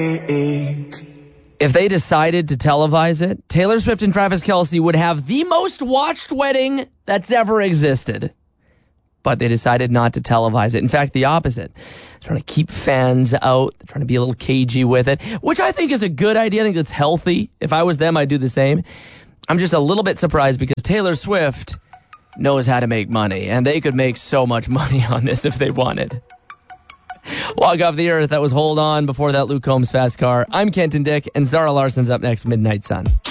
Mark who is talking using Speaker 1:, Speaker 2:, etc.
Speaker 1: If they decided to televise it, Taylor Swift and Travis Kelce would have the most watched wedding that's ever existed. But they decided not to televise it. In fact, the opposite. They're trying to keep fans out. They're trying to be a little cagey with it, which I think is a good idea. I think that's healthy. If I was them, I'd do the same. I'm just a little bit surprised because Taylor Swift knows how to make money, and they could make so much money on this if they wanted. Walk Off the Earth. That was Hold On before that Luke Combs Fast Car. I'm Kenton Dick, and Zara Larson's up next, Midnight Sun.